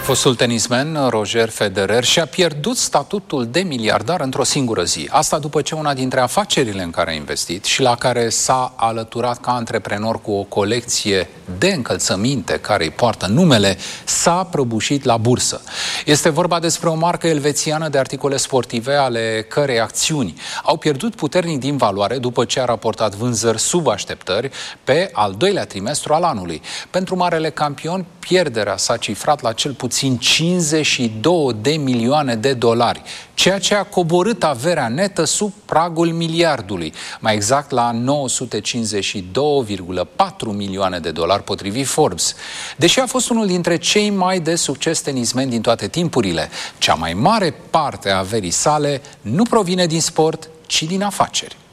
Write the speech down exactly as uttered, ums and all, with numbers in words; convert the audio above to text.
Fostul tenismen Roger Federer și-a pierdut statutul de miliardar într-o singură zi. Asta după ce una dintre afacerile în care a investit și la care s-a alăturat ca antreprenor cu o colecție de încălțăminte care îi poartă numele, s-a prăbușit la bursă. Este vorba despre o marcă elvețiană de articole sportive ale cărei acțiuni au pierdut puternic din valoare după ce a raportat vânzări sub așteptări pe al doilea trimestru al anului. Pentru marele campion, pierderea s-a cifrat la cel puțin cincizeci și două de milioane de dolari, ceea ce a coborât averea netă sub pragul miliardului, mai exact la nouă sute cincizeci și doi virgulă patru milioane de dolari potrivit Forbes. Deși a fost unul dintre cei mai de succes tenismeni din toate timpurile, cea mai mare parte a averii sale nu provine din sport, ci din afaceri.